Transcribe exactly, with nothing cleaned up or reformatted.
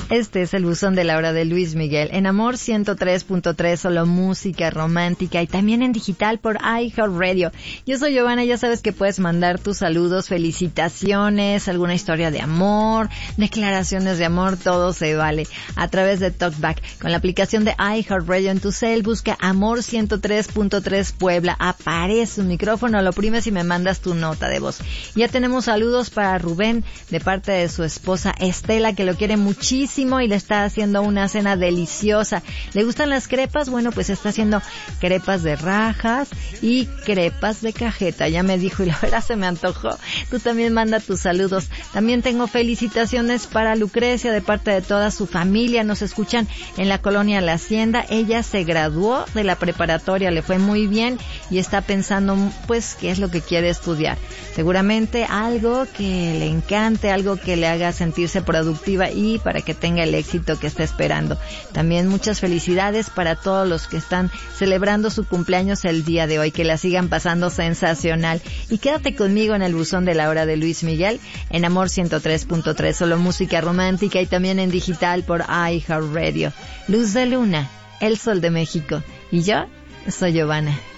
Este es el buzón de la hora de Luis Miguel. En Amor ciento tres punto tres, solo música romántica y también en digital por iHeartRadio. Yo soy Giovanna, ya sabes que puedes mandar tus saludos, felicitaciones, alguna historia de amor, declaraciones de amor, todo se vale a través de TalkBack. Con la aplicación de iHeartRadio en tu cel, busca Amor ciento tres punto tres Puebla, aparece un micrófono, lo oprimes y me mandas tu nota de voz. Ya tenemos saludos para Rubén de parte de su esposa Estela, que lo quiere muchísimo y le está haciendo una cena deliciosa. ¿Le gustan las crepas? Bueno, pues está haciendo crepas de rajas y crepas de cajeta. Ya me dijo y la verdad se me antojó. Tú también manda tus saludos. También tengo felicitaciones para Lucrecia de parte de toda su familia. Nos escuchan en la colonia La Hacienda. Ella se graduó de la preparatoria, le fue muy bien y está pensando pues qué es lo que quiere estudiar. Seguramente algo que le encante, algo que le haga sentirse productiva y para que tenga el éxito que está esperando. También muchas felicidades para todos los que están celebrando su cumpleaños el día de hoy, que la sigan pasando sensacional. Y quédate conmigo en el buzón de la hora de Luis Miguel, en Amor ciento tres punto tres, solo música romántica y también en digital por iHeartRadio. Luz de Luna, el sol de México. Y yo soy Giovanna.